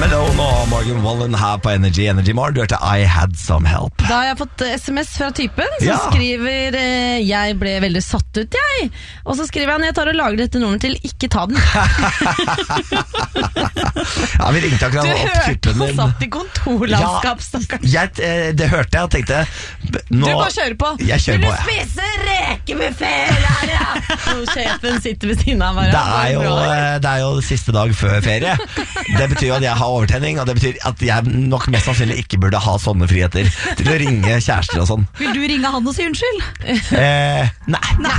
Malone og Morgan Wallen her på Energy Morgen. Du hørte I Had Some Help. Da har jeg fått SMS fra typen som skriver jeg ble veldig satt ut, jeg. Og så skriver han jeg tar og lager dette nummeret til ikke ta den. Ja, vi ringte akkurat du opp hørte typen han din. satt i kontorlandskap, stakkars. Det hørte jeg og tenkte nå, Du bare kjører på. Jeg kjører Vil på, du spise rekebuffet? Og sjefen sitter ved siden av meg. det er jo siste dag før ferie. Det betyr jo at jeg har overtenning, og det betyr at jeg nok mest sannsynlig ikke burde ha sånne friheter til å ringe kjærester og sånn. Vil du ringe han og si unnskyld? Nei.